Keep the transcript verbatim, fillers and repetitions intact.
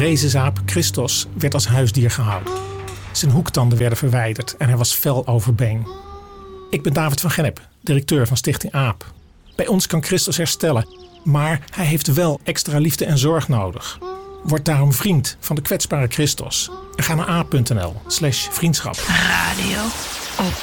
Rezenzaap Christos werd als huisdier gehouden. Zijn hoektanden werden verwijderd en hij was fel overbeen. Ik ben David van Gennep, directeur van Stichting AAP. Bij ons kan Christos herstellen, maar hij heeft wel extra liefde en zorg nodig. Word daarom vriend van de kwetsbare Christos. En ga naar a punt n l slash vriendschap. Radio op